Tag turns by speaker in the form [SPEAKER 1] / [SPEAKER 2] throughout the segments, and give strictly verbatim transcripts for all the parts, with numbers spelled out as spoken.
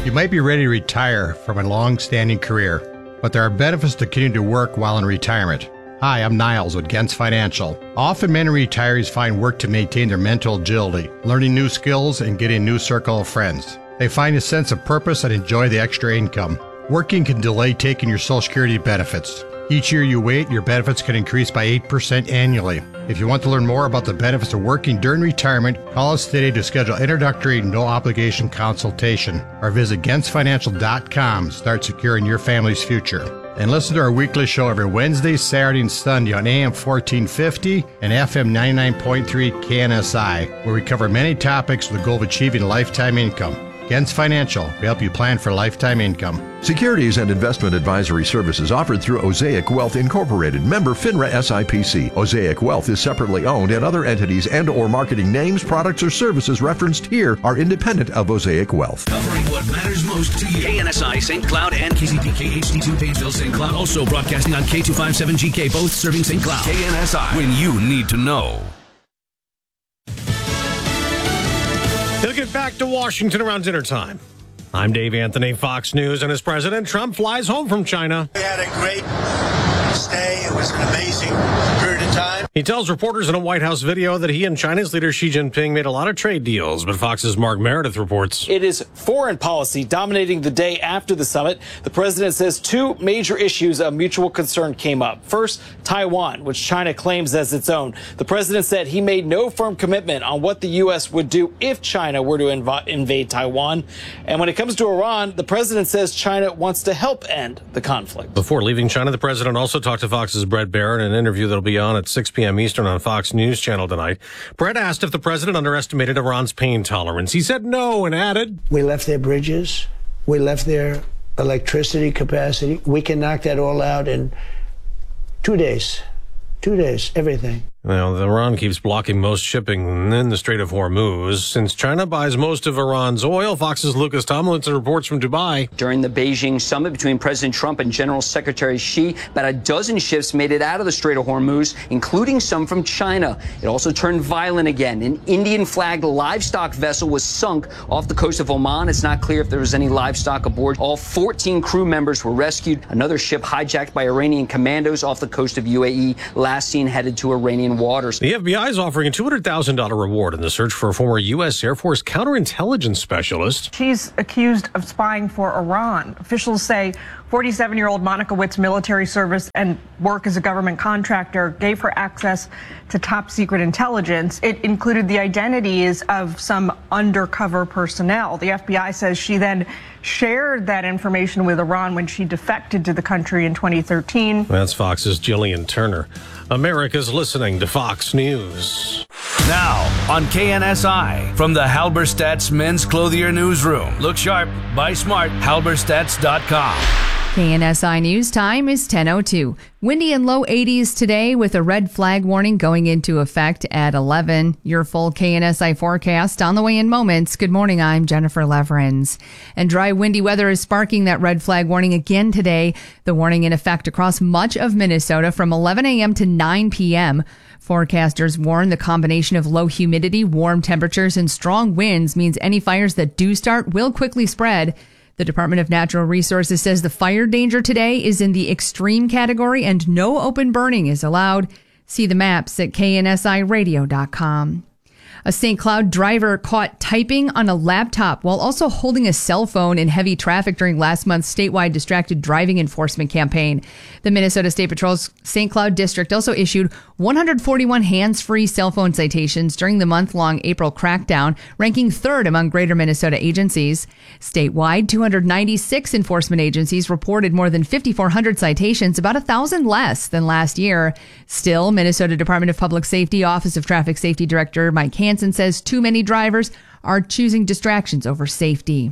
[SPEAKER 1] You might be ready to retire from a long-standing career, but there are benefits to continuing to work while in retirement. Hi, I'm Niles with Gens Financial. Often men and retirees find work to maintain their mental agility, learning new skills, and getting a new circle of friends. They find a sense of purpose and enjoy the extra income. Working can delay taking your Social Security benefits. Each year you wait, your benefits can increase by eight percent annually. If you want to learn more about the benefits of working during retirement, call us today to schedule introductory no-obligation consultation or visit gens financial dot com to start securing your family's future. And listen to our weekly show every Wednesday, Saturday, and Sunday on A M fourteen fifty and F M ninety-nine point three K N S I, where we cover many topics with the goal of achieving lifetime income. Gens Financial, we help you plan for lifetime income.
[SPEAKER 2] Securities and investment advisory services offered through Osaic Wealth Incorporated, member FINRA S I P C. Osaic Wealth is separately owned, and other entities and or marketing names, products, or services referenced here are independent of Osaic Wealth.
[SPEAKER 3] Covering what matters most to you. K N S I Saint Cloud and K C P K H D two Pageville Saint Cloud. Also broadcasting on K two fifty-seven G K, both serving Saint Cloud. K N S I, when you need to know.
[SPEAKER 4] He'll get back to Washington around dinner time. I'm Dave Anthony, Fox News, and as President Trump flies home from China.
[SPEAKER 5] We had a great stay. It was an amazing period of time.
[SPEAKER 4] He tells reporters in a White House video that he and China's leader Xi Jinping made a lot of trade deals, but Fox's Mark Meredith reports.
[SPEAKER 6] It is foreign policy dominating the day after the summit. The president says two major issues of mutual concern came up. First, Taiwan, which China claims as its own. The president said he made no firm commitment on what the U S would do if China were to inv- invade Taiwan. And when it comes to Iran, the president says China wants to help end the conflict.
[SPEAKER 4] Before leaving China, the president also talked to Fox's Brett Baer in an interview that'll be on at six p.m. Eastern on Fox News Channel tonight. Brett asked if the president underestimated Iran's pain tolerance. He said no and added,
[SPEAKER 7] "We left their bridges. We left their electricity capacity. We can knock that all out in two days. Two days, everything."
[SPEAKER 4] Now, Iran keeps blocking most shipping in the Strait of Hormuz. Since China buys most of Iran's oil, Fox's Lucas Tomlinson reports from Dubai.
[SPEAKER 8] During the Beijing summit between President Trump and General Secretary Xi, about a dozen ships made it out of the Strait of Hormuz, including some from China. It also turned violent again. An Indian-flagged livestock vessel was sunk off the coast of Oman. It's not clear if there was any livestock aboard. All fourteen crew members were rescued. Another ship hijacked by Iranian commandos off the coast of U A E, last seen headed to Iranian waters.
[SPEAKER 4] The F B I is offering a two hundred thousand dollars reward in the search for a former U S Air Force counterintelligence specialist.
[SPEAKER 9] She's accused of spying for Iran. Officials say forty-seven-year-old Monica Witt's military service and work as a government contractor gave her access to top-secret intelligence. It included the identities of some undercover personnel. The F B I says she then shared that information with Iran when she defected to the country in twenty thirteen.
[SPEAKER 4] That's Fox's Jillian Turner. America's listening to Fox News.
[SPEAKER 3] Now on K N S I, from the Halberstadt's Men's Clothier Newsroom. Look sharp, buy smart, halberstadts dot com.
[SPEAKER 10] K N S I News time is ten oh two. Windy and low eighties today with a red flag warning going into effect at eleven. Your full K N S I forecast on the way in moments. Good morning, I'm Jennifer Leverins. And dry, windy weather is sparking that red flag warning again today. The warning in effect across much of Minnesota from eleven a.m. to nine p.m. Forecasters warn the combination of low humidity, warm temperatures, and strong winds means any fires that do start will quickly spread. The Department of Natural Resources says the fire danger today is in the extreme category and no open burning is allowed. See the maps at K N S I radio dot com. A Saint Cloud driver caught typing on a laptop while also holding a cell phone in heavy traffic during last month's statewide distracted driving enforcement campaign. The Minnesota State Patrol's Saint Cloud District also issued one hundred forty-one hands-free cell phone citations during the month-long April crackdown, ranking third among greater Minnesota agencies. Statewide, two hundred ninety-six enforcement agencies reported more than five thousand four hundred citations, about one thousand less than last year. Still, Minnesota Department of Public Safety Office of Traffic Safety Director Mike Hansen says too many drivers are choosing distractions over safety.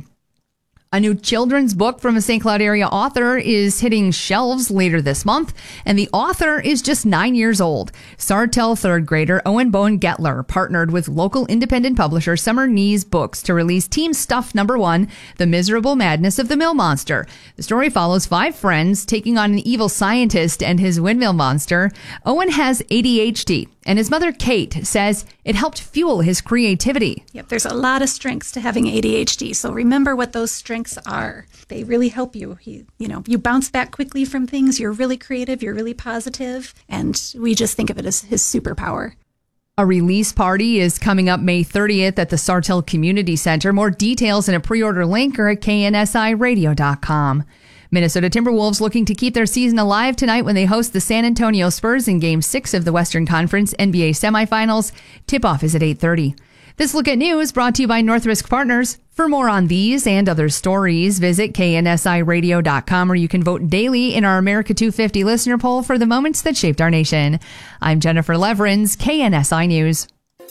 [SPEAKER 10] A new children's book from a Saint Cloud area author is hitting shelves later this month, and the author is just nine years old. Sartell third grader Owen Bowen Getler partnered with local independent publisher Summer Knees Books to release Team Stuff Number One, The Miserable Madness of the Mill Monster. The story follows five friends taking on an evil scientist and his windmill monster. Owen has A D H D, And his mother, Kate, says it helped fuel his creativity.
[SPEAKER 11] Yep, there's a lot of strengths to having A D H D. So remember what those strengths are. They really help you. He, you know, you bounce back quickly from things. You're really creative. You're really positive. And we just think of it as his superpower.
[SPEAKER 10] A release party is coming up May thirtieth at the Sartell Community Center. More details and a pre-order link are at K N S I radio dot com. Minnesota Timberwolves looking to keep their season alive tonight when they host the San Antonio Spurs in Game six of the Western Conference N B A semifinals. Tip-off is at eight thirty. This Look at News brought to you by Northrisk Partners. For more on these and other stories, visit K N S I radio dot com, or you can vote daily in our America two fifty listener poll for the moments that shaped our nation. I'm Jennifer Leverins, K N S I News.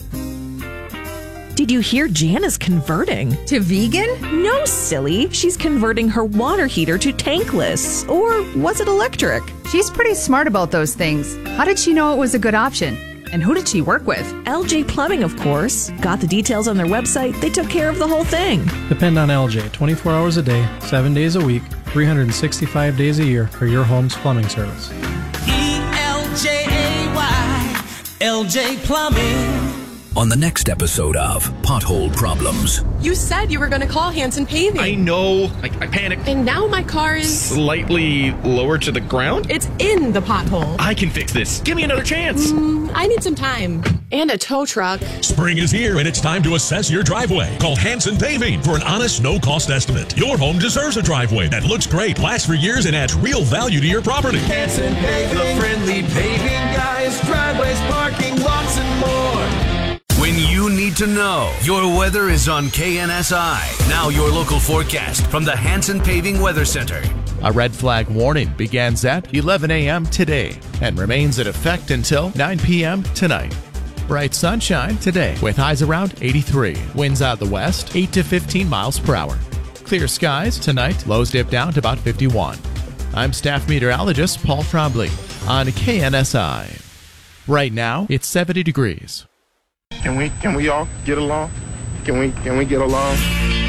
[SPEAKER 12] Did you hear Jan is converting?
[SPEAKER 10] To vegan?
[SPEAKER 12] No, silly. She's converting her water heater to tankless. Or was it electric?
[SPEAKER 10] She's pretty smart about those things. How did she know it was a good option? And who did she work with?
[SPEAKER 12] L J Plumbing, of course. Got the details on their website. They took care of the whole thing.
[SPEAKER 13] Depend on L J twenty-four hours a day, seven days a week, three hundred sixty-five days a year for your home's plumbing service.
[SPEAKER 14] E L J A Y, L J Plumbing.
[SPEAKER 3] On the next episode of Pothole Problems.
[SPEAKER 15] You said you were going to call Hanson Paving.
[SPEAKER 16] I know. I, I panicked.
[SPEAKER 15] And now my car is...
[SPEAKER 16] slightly lower to the ground?
[SPEAKER 15] It's in the pothole.
[SPEAKER 16] I can fix this. Give me another chance.
[SPEAKER 15] Mm, I need some time. And a tow truck.
[SPEAKER 17] Spring is here and it's time to assess your driveway. Call Hanson Paving for an honest, no-cost estimate. Your home deserves a driveway that looks great, lasts for years, and adds real value to your property.
[SPEAKER 14] Hanson Paving, the friendly paving guys, driveways, parking, lots, and more.
[SPEAKER 3] When you need to know, your weather is on K N S I. Now your local forecast from the Hanson Paving Weather Center.
[SPEAKER 18] A red flag warning begins at eleven a.m. today and remains in effect until nine p.m. tonight. Bright sunshine today with highs around eighty-three. Winds out the west, eight to fifteen miles per hour. Clear skies tonight, lows dip down to about fifty-one. I'm staff meteorologist Paul Trombley on K N S I. Right now, it's seventy degrees.
[SPEAKER 19] Can we can we all get along? Can we can we get along?